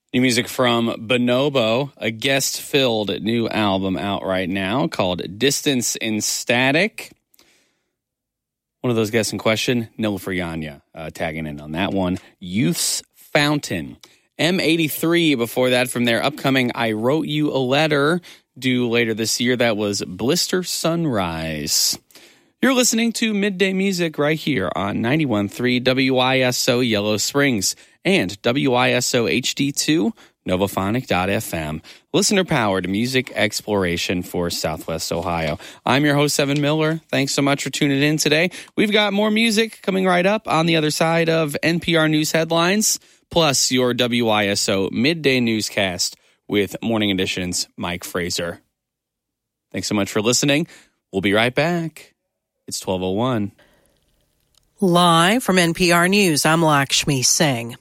New music from Bonobo, a guest-filled new album out right now called Distance in Static. One of those guests in question, Nilfriyanya, tagging in on that one. Youth's Fountain. M83 before that from their upcoming I Wrote You a Letter, due later this year. That was Blister Sunrise. You're listening to Midday Music right here on 91.3 WISO Yellow Springs and WISO HD2 Novophonic.fm. Listener-powered music exploration for Southwest Ohio. I'm your host, Evan Miller. Thanks so much for tuning in today. We've got more music coming right up on the other side of NPR News headlines, plus your WISO Midday Newscast with Morning Edition's Mike Fraser. Thanks so much for listening. We'll be right back. It's 12:01. Live from NPR News, I'm Lakshmi Singh.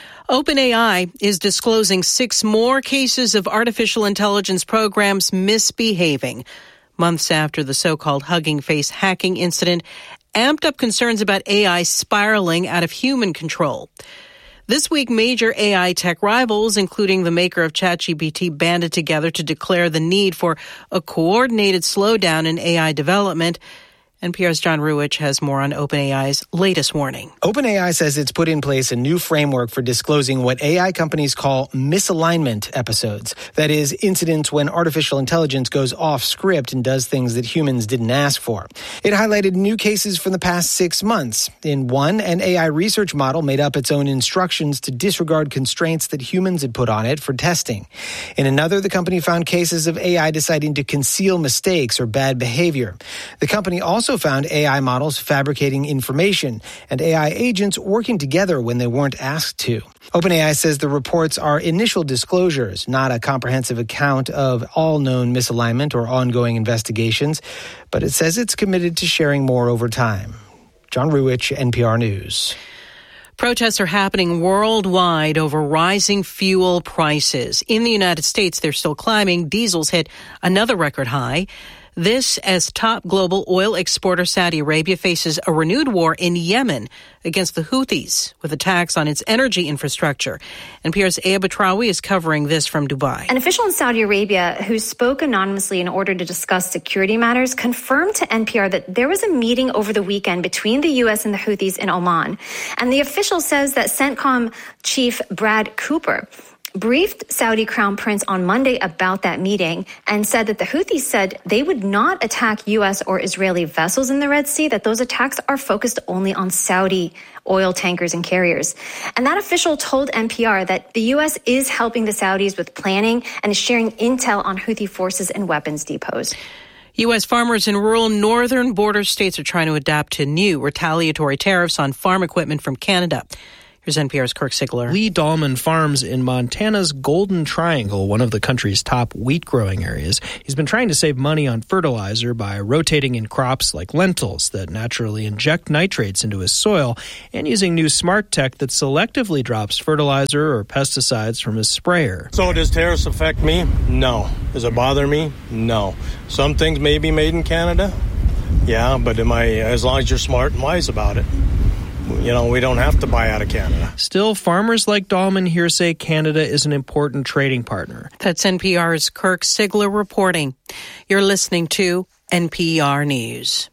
OpenAI is disclosing 6 more cases of artificial intelligence programs misbehaving, months after the so-called Hugging Face hacking incident amped up concerns about AI spiraling out of human control. This week, major AI tech rivals, including the maker of ChatGPT, banded together to declare the need for a coordinated slowdown in AI development. NPR's John Ruwitch has more on OpenAI's latest warning. OpenAI says it's put in place a new framework for disclosing what AI companies call misalignment episodes. That is, incidents when artificial intelligence goes off script and does things that humans didn't ask for. It highlighted new cases from the past 6 months. In one, an AI research model made up its own instructions to disregard constraints that humans had put on it for testing. In another, the company found cases of AI deciding to conceal mistakes or bad behavior. The company also found AI models fabricating information and AI agents working together when they weren't asked to. OpenAI says the reports are initial disclosures, not a comprehensive account of all known misalignment or ongoing investigations, but it says it's committed to sharing more over time. John Ruwitch, NPR News. Protests are happening worldwide over rising fuel prices. In the United States, they're still climbing. Diesel's hit another record high. This as top global oil exporter Saudi Arabia faces a renewed war in Yemen against the Houthis with attacks on its energy infrastructure. NPR's Aya Batrawi is covering this from Dubai. An official in Saudi Arabia who spoke anonymously in order to discuss security matters confirmed to NPR that there was a meeting over the weekend between the U.S. and the Houthis in Oman. And the official says that CENTCOM chief Brad Cooper briefed Saudi Crown Prince on Monday about that meeting and said that the Houthis said they would not attack U.S. or Israeli vessels in the Red Sea, that those attacks are focused only on Saudi oil tankers and carriers. And that official told NPR that the U.S. is helping the Saudis with planning and is sharing intel on Houthi forces and weapons depots. U.S. farmers in rural northern border states are trying to adapt to new retaliatory tariffs on farm equipment from Canada. Here's NPR's Kirk Sigler. Lee Dahlman farms in Montana's Golden Triangle, one of the country's top wheat-growing areas. He's been trying to save money on fertilizer by rotating in crops like lentils that naturally inject nitrates into his soil and using new smart tech that selectively drops fertilizer or pesticides from his sprayer. So does tariffs affect me? No. Does it bother me? No. Some things may be made in Canada. Yeah, but as long as you're smart and wise about it. You know, we don't have to buy out of Canada. Still, farmers like Dahlman here say Canada is an important trading partner. That's NPR's Kirk Sigler reporting. You're listening to NPR News.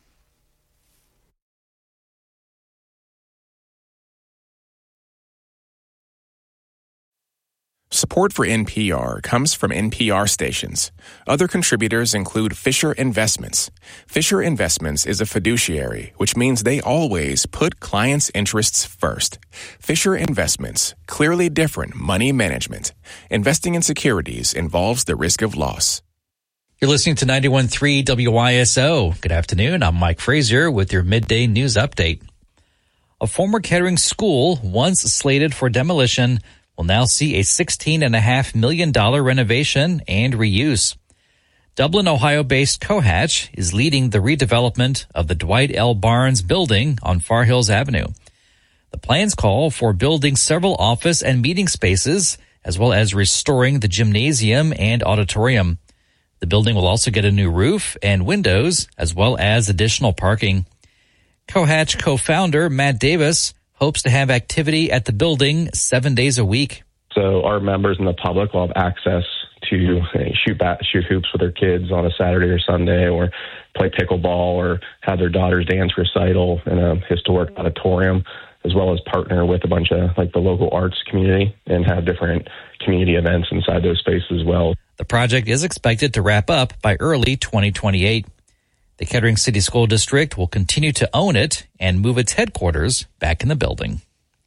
Support for NPR comes from NPR stations. Other contributors include Fisher Investments. Fisher Investments is a fiduciary, which means they always put clients' interests first. Fisher Investments, clearly different money management. Investing in securities involves the risk of loss. You're listening to 91.3 WISO. Good afternoon. I'm Mike Fraser with your midday news update. A former Kettering school, once slated for demolition, will now see a $16.5 million renovation and reuse. Dublin, Ohio-based Cohatch is leading the redevelopment of the Dwight L. Barnes building on Far Hills Avenue. The plans call for building several office and meeting spaces, as well as restoring the gymnasium and auditorium. The building will also get a new roof and windows, as well as additional parking. Cohatch co-founder Matt Davis hopes to have activity at the building 7 days a week. So our members and the public will have access to shoot hoops with their kids on a Saturday or Sunday, or play pickleball, or have their daughter's dance recital in a historic auditorium, as well as partner with a bunch of the local arts community and have different community events inside those spaces as well. The project is expected to wrap up by early 2028. The Kettering City School District will continue to own it and move its headquarters back in the building.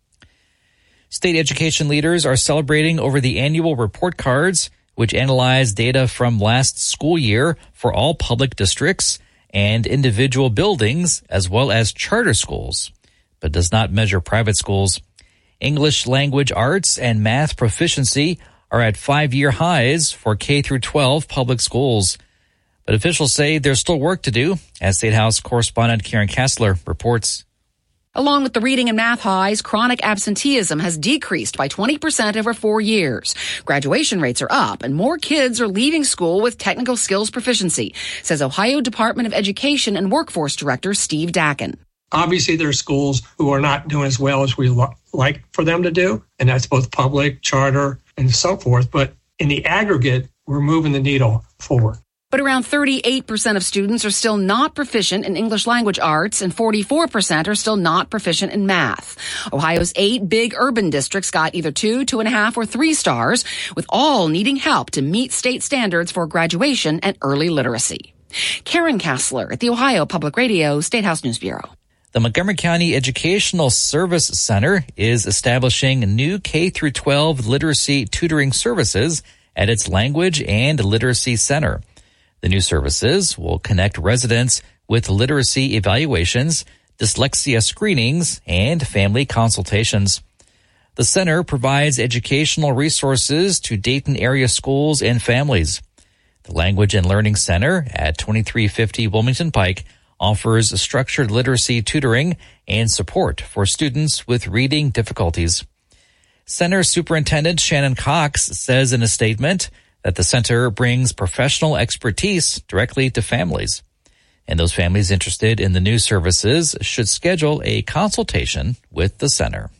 State education leaders are celebrating over the annual report cards, which analyze data from last school year for all public districts and individual buildings, as well as charter schools, but does not measure private schools. English language arts and math proficiency are at 5-year highs for K-12 public schools. But officials say there's still work to do, as State House correspondent Karen Kassler reports. Along with the reading and math highs, chronic absenteeism has decreased by 20% over 4 years. Graduation rates are up, and more kids are leaving school with technical skills proficiency, says Ohio Department of Education and Workforce Director Steve Dakin. Obviously, there are schools who are not doing as well as we like for them to do, and that's both public, charter, and so forth. But in the aggregate, we're moving the needle forward. But around 38% of students are still not proficient in English language arts, and 44% are still not proficient in math. Ohio's 8 big urban districts got either 2, 2.5, or 3 stars, with all needing help to meet state standards for graduation and early literacy. Karen Kassler at the Ohio Public Radio State House News Bureau. The Montgomery County Educational Service Center is establishing new K-12 literacy tutoring services at its Language and Literacy Center. The new services will connect residents with literacy evaluations, dyslexia screenings, and family consultations. The center provides educational resources to Dayton area schools and families. The Language and Learning Center at 2350 Wilmington Pike offers structured literacy tutoring and support for students with reading difficulties. Center Superintendent Shannon Cox says in a statement that the center brings professional expertise directly to families, and those families interested in the new services should schedule a consultation with the center.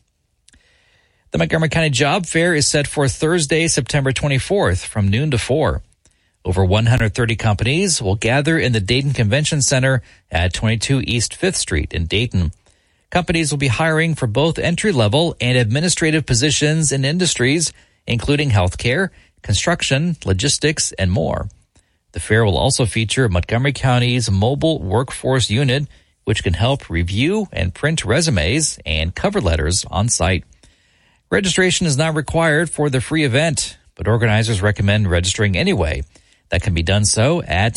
The Montgomery County Job Fair is set for Thursday, September 24th from noon to 4. Over 130 companies will gather in the Dayton Convention Center at 22 East 5th Street in Dayton. Companies will be hiring for both entry-level and administrative positions in industries, including healthcare, construction, logistics, and more. The fair will also feature Montgomery County's mobile workforce unit, which can help review and print resumes and cover letters on site. Registration is not required for the free event, but organizers recommend registering anyway. That can be done so at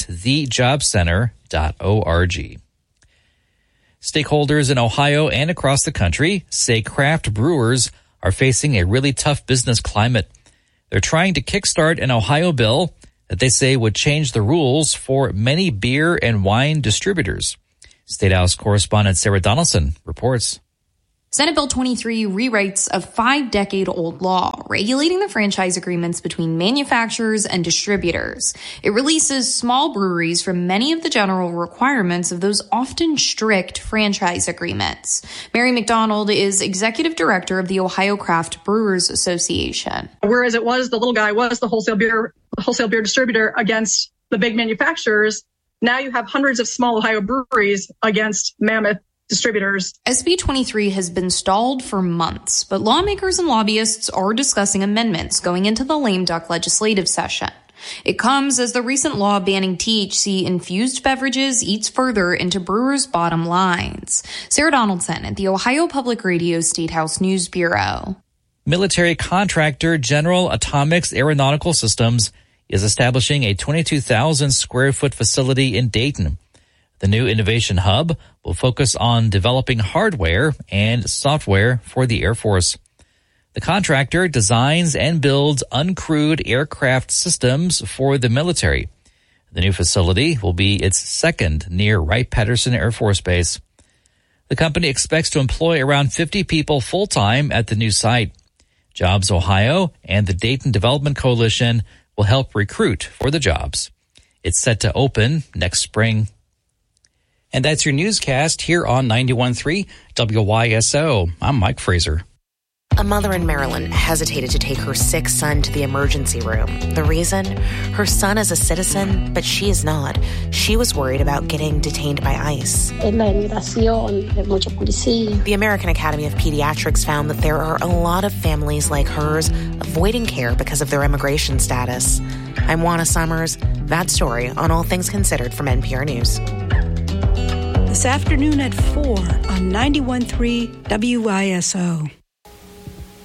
thejobcenter.org. Stakeholders in Ohio and across the country say craft brewers are facing a really tough business climate. They're trying to kickstart an Ohio bill that they say would change the rules for many beer and wine distributors. State House correspondent Sarah Donaldson reports. Senate Bill 23 rewrites a 5-decade-old law regulating the franchise agreements between manufacturers and distributors. It releases small breweries from many of the general requirements of those often strict franchise agreements. Mary McDonald is executive director of the Ohio Craft Brewers Association. Whereas it was the little guy was the wholesale beer distributor against the big manufacturers, now you have hundreds of small Ohio breweries against mammoth distributors. SB 23 has been stalled for months, but lawmakers and lobbyists are discussing amendments going into the lame duck legislative session. It comes as the recent law banning THC-infused beverages eats further into brewers' bottom lines. Sarah Donaldson at the Ohio Public Radio State House News Bureau. Military contractor General Atomics Aeronautical Systems is establishing a 22,000 square foot facility in Dayton. The new innovation hub will focus on developing hardware and software for the Air Force. The contractor designs and builds uncrewed aircraft systems for the military. The new facility will be its second near Wright-Patterson Air Force Base. The company expects to employ around 50 people full-time at the new site. Jobs Ohio and the Dayton Development Coalition will help recruit for the jobs. It's set to open next spring. And that's your newscast here on 91.3 WYSO. I'm Mike Fraser. A mother in Maryland hesitated to take her sick son to the emergency room. The reason? Her son is a citizen, but she is not. She was worried about getting detained by ICE. The American Academy of Pediatrics found that there are a lot of families like hers avoiding care because of their immigration status. I'm Juana Summers. That story on All Things Considered from NPR News. This afternoon at 4 on 91.3 WISO.